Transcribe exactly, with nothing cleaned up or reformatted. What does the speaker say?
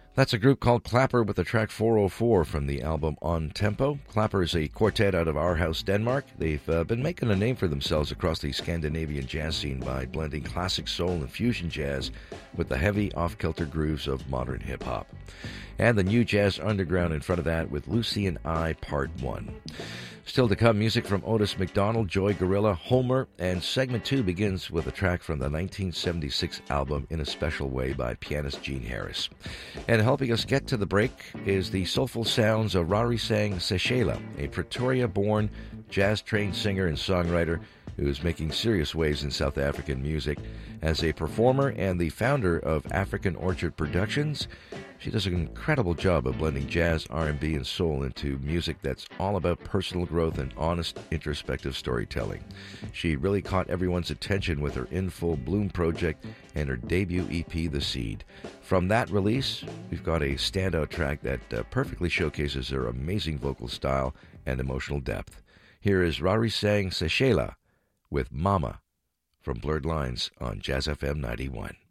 That's a group called Clapper with the track four oh four from the album On Tempo. Clapper is a quartet out of Aarhus, Denmark. They've uh, been making a name for themselves across the Scandinavian jazz scene by blending classic soul and fusion jazz with the heavy, off-kilter grooves of modern hip-hop. And the new jazz underground in front of that with Lucy and I Part one. Still to come, music from Otis McDonald, Joy Gorilla, Homer, and segment two begins with a track from the nineteen seventy-six album In a Special Way by pianist Gene Harris. And helping us get to the break is the soulful sounds of Rarisang Sechela, a Pretoria-born, jazz-trained singer and songwriter who is making serious waves in South African music. As a performer and the founder of African Orchard Productions, she does an incredible job of blending jazz, R and B, and soul into music that's all about personal growth and honest, introspective storytelling. She really caught everyone's attention with her In Full Bloom project and her debut E P, The Seed. From that release, we've got a standout track that uh, perfectly showcases her amazing vocal style and emotional depth. Here is Rarisang Sechela with Mama from Blurred Lines on Jazz F M ninety-one.